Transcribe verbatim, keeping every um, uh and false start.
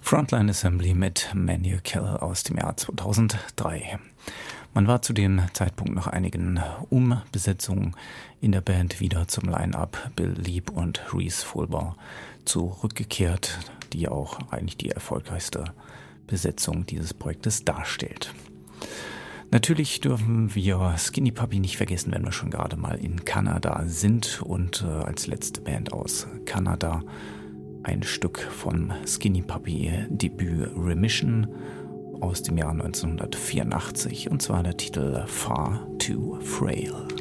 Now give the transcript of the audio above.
Frontline Assembly mit Manual Kill aus dem Jahr zweitausenddrei. Man war zu dem Zeitpunkt nach einigen Umbesetzungen in der Band wieder zum Line-Up Bill Leeb und Reese Fulber zurückgekehrt, die auch eigentlich die erfolgreichste Besetzung dieses Projektes darstellt. Natürlich dürfen wir Skinny Puppy nicht vergessen, wenn wir schon gerade mal in Kanada sind, und äh, als letzte Band aus Kanada ein Stück vom Skinny Puppy Debüt Remission aus dem Jahr neunzehnhundertvierundachtzig, und zwar der Titel Far Too Frail.